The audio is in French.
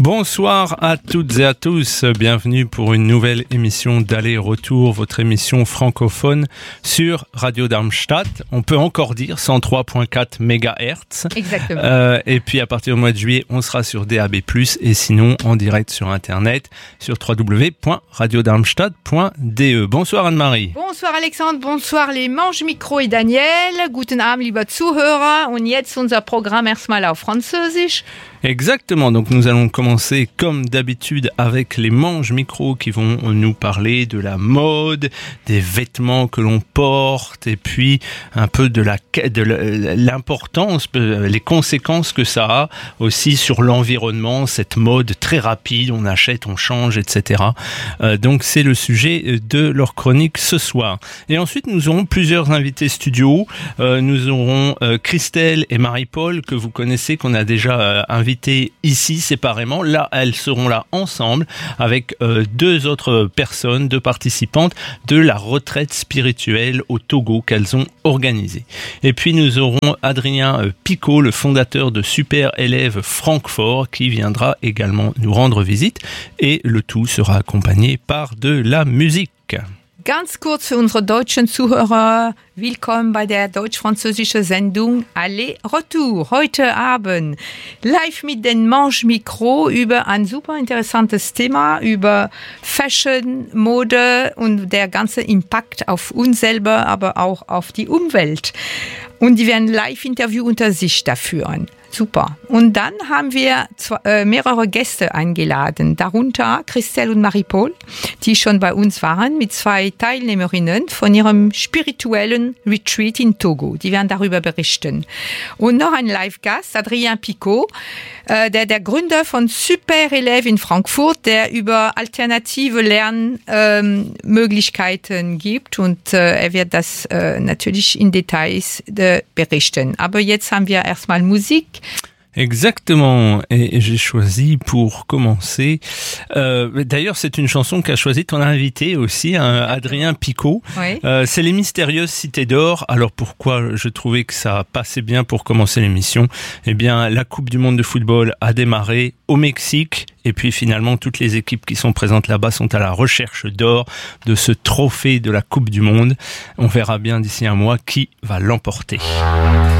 Bonsoir à toutes et à tous, bienvenue pour une nouvelle émission d'Aller-Retour, votre émission francophone sur Radio Darmstadt. On peut encore dire 103.4 MHz. Exactement. Et puis à partir du mois de juillet, on sera sur DAB+, et sinon en direct sur Internet sur www.radiodarmstadt.de. Bonsoir Anne-Marie. Bonsoir Alexandre, bonsoir les Mange-Mikro et Daniel. Guten Abend, liebe Zuhörer. Und jetzt unser Programm erstmal auf Französisch. Exactement, donc nous allons commencer comme d'habitude avec les Mange-Micro qui vont nous parler de la mode, des vêtements que l'on porte et puis un peu de l'importance, les conséquences que ça a aussi sur l'environnement, cette mode très rapide, on achète, on change, etc. Donc c'est le sujet de leur chronique ce soir. Et ensuite nous aurons plusieurs invités studio, nous aurons Christelle et Marie-Paul que vous connaissez, qu'on a déjà invité ici séparément. Là, elles seront là ensemble avec deux autres personnes, deux participantes de la retraite spirituelle au Togo qu'elles ont organisée. Et puis nous aurons Adrien Picot, le fondateur de Super Élèves Francfort, qui viendra également nous rendre visite et le tout sera accompagné par de la musique. Ganz kurz für unsere deutschen Zuhörer, willkommen bei der deutsch-französischen Sendung Aller-Retour. Heute Abend live mit den Mange-Mikro über ein super interessantes Thema, über Fashion, Mode und der ganze Impact auf uns selber, aber auch auf die Umwelt. Und die werden Live-Interview unter sich da führen. Super. Und dann haben wir mehrere Gäste eingeladen, darunter Christelle und Marie-Paul, die schon bei uns waren, mit zwei Teilnehmerinnen von ihrem spirituellen Retreat in Togo. Die werden darüber berichten. Und noch ein Live-Gast, Adrien Picot, der Gründer von Super Élèves in Frankfurt, der über alternative Lernmöglichkeiten gibt. Und er wird das natürlich in Details berichten. Aber jetzt haben wir erstmal Musik. Exactement, et j'ai choisi pour commencer, d'ailleurs c'est une chanson qu'a choisi ton invité aussi, Adrien Picot, oui. C'est Les Mystérieuses Cités d'Or. Alors pourquoi je trouvais que ça passait bien pour commencer l'émission? Eh bien la Coupe du Monde de football a démarré au Mexique, et puis finalement toutes les équipes qui sont présentes là-bas sont à la recherche d'or, de ce trophée de la Coupe du Monde. On verra bien d'ici un mois qui va l'emporter.